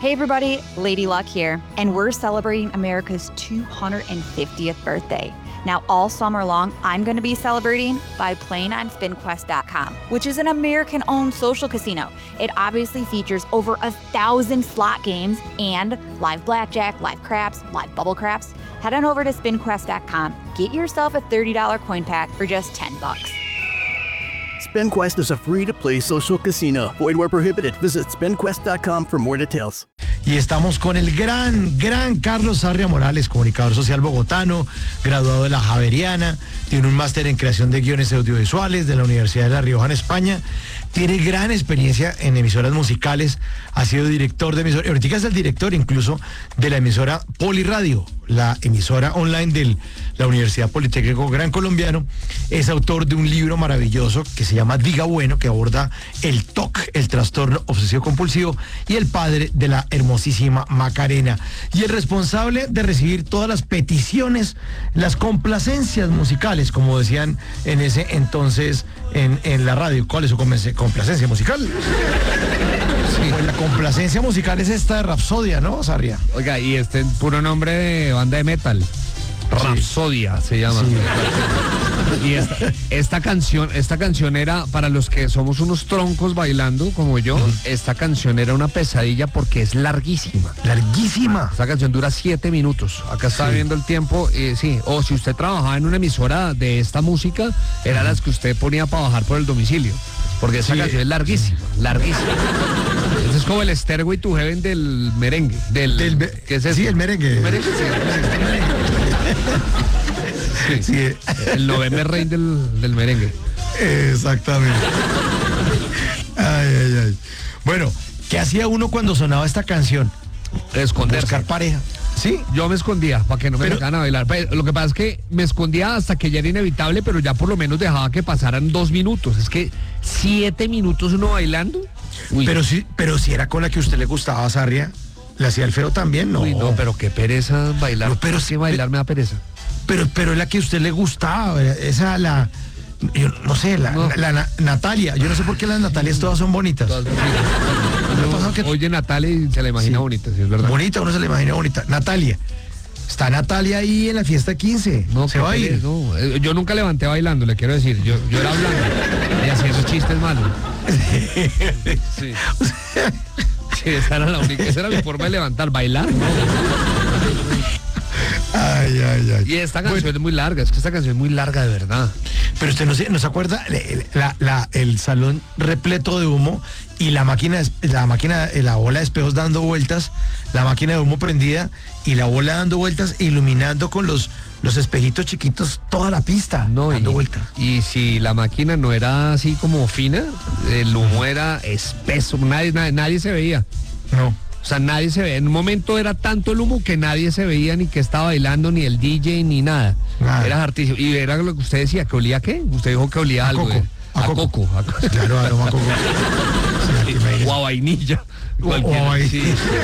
Hey everybody, Lady Luck here, and we're celebrating America's 250th birthday. Now, all summer long, I'm going to be celebrating by playing on SpinQuest.com, which is an American-owned social casino. It obviously features over 1,000 slot games and live blackjack, live craps, live bubble craps. Head on over to SpinQuest.com. Get yourself a $30 coin pack for just $10. SpinQuest is a free-to-play social casino. Void where prohibited. Visit SpinQuest.com for more details. Y estamos con el gran Carlos Sarria Morales, comunicador social bogotano, graduado de la Javeriana, tiene un máster en creación de guiones audiovisuales de la Universidad de La Rioja en España, tiene gran experiencia en emisoras musicales, ha sido director de emisora, ahorita es el director incluso de la emisora Poliradio, la emisora online de la Universidad Politécnico Gran Colombiano, es autor de un libro maravilloso que se llama Diga Bueno, que aborda el TOC, el trastorno obsesivo compulsivo, y el padre de la hermosísima Macarena, y el responsable de recibir todas las peticiones, las complacencias musicales, como decían en ese entonces en la radio. ¿Cuál es su complacencia musical? Sí. Pues la complacencia musical es esta de Rapsodia, ¿no, Sarria? Oiga, y este es puro nombre de banda de metal. Rapsodia se llama. Sí. Y esta canción era, para los que somos unos troncos bailando como yo, esta canción era una pesadilla porque es larguísima. Larguísima. Esta canción dura 7 minutos. Acá está viendo el tiempo, sí. O si usted trabajaba en una emisora de esta música, eran las que usted ponía para bajar por el domicilio. Porque esa canción es larguísima, larguísima. Eso es como el Stairway to Heaven del merengue. ¿Qué es eso? Sí, el merengue. ¿Merengue? Sí. Sí. El November Rain del merengue. Exactamente. Ay. Bueno, ¿qué hacía uno cuando sonaba esta canción? Esconderse. Buscar pareja. ¿Sí? Yo me escondía para que no me dejaran a bailar. Pero lo que pasa es que me escondía hasta que ya era inevitable, pero ya por lo menos dejaba que pasaran 2 minutos. Es que 7 minutos uno bailando. Uy. Pero si era con la que a usted le gustaba, Sarria, ¿le hacía el feo también? No. Uy, no, pero qué pereza bailar. No, pero sí bailar me da pereza. Pero es la que a usted le gustaba, esa yo no sé, la Natalia. Yo no sé por qué las Natalias todas son bonitas. Oye Natalia y se la imagina bonita, sí, es verdad. Bonita, uno se la imagina bonita. Natalia. Está Natalia ahí en la fiesta 15. No, se va a ir. No, yo nunca levanté bailando, le quiero decir. Yo era hablando y haciendo chistes malos. Sí. Sí, esa era mi forma de levantar, bailar, ¿no? Ay. Y esta canción es muy larga, es que esta canción es muy larga de verdad. Pero usted no se acuerda el salón repleto de humo y la bola de espejos dando vueltas, la máquina de humo prendida y la bola dando vueltas, iluminando con los espejitos chiquitos toda la pista, dando vueltas. Y si la máquina no era así como fina, el humo era espeso, nadie se veía. No. O sea, nadie se veía. En un momento era tanto el humo que nadie se veía ni que estaba bailando, ni el DJ, ni nada. Era hartísimo. Y era lo que usted decía, ¿que olía qué? Usted dijo que olía algo. A coco. Claro, aroma a coco. O a vainilla. Sí.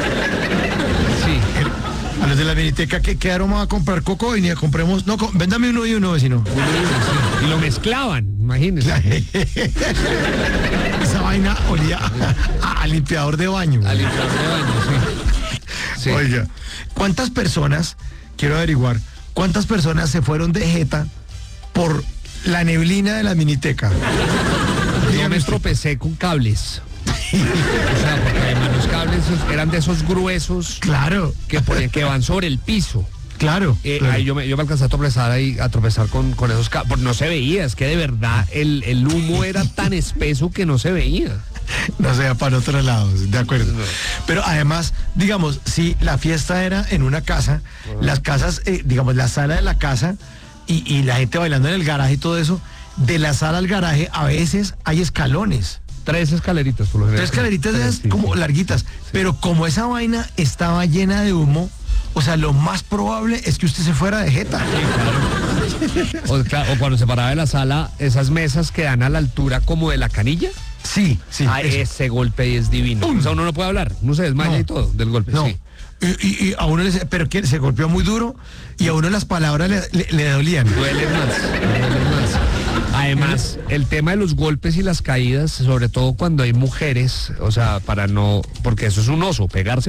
A los de la miniteca, ¿qué aroma va a comprar? Coco o vainilla. Compremos. No, véndame uno y uno, vecino. Y lo mezclaban, imagínense. Esa vaina olía a limpiador de baño. A limpiador de baño, sí. Oiga, quiero averiguar, ¿cuántas personas se fueron de jeta por la neblina de la miniteca? Yo me tropecé con cables. O sea, porque además los cables eran de esos gruesos. Claro. Que van sobre el piso. Claro. Ahí yo me alcancé a tropezar con esos cables. No se veía, es que de verdad el humo era tan espeso que no se veía. No sea para otro lado, de acuerdo. No. Pero además, digamos, si la fiesta era en una casa, las casas, digamos, la sala de la casa y la gente bailando en el garaje y todo eso, de la sala al garaje a veces hay escalones. 3 escaleritas por lo general. 3 escaleritas como larguitas, pero como esa vaina estaba llena de humo, o sea, lo más probable es que usted se fuera de jeta. Sí, claro. O cuando se paraba de la sala, esas mesas que dan a la altura como de la canilla. Sí. Ese golpe es divino. O sea, uno no puede hablar, uno se desmaya y todo del golpe. No. Sí. Y a uno pero que se golpeó muy duro y a uno las palabras le dolían. Duelen más. Además, el tema de los golpes y las caídas, sobre todo cuando hay mujeres, o sea, porque eso es un oso, pegarse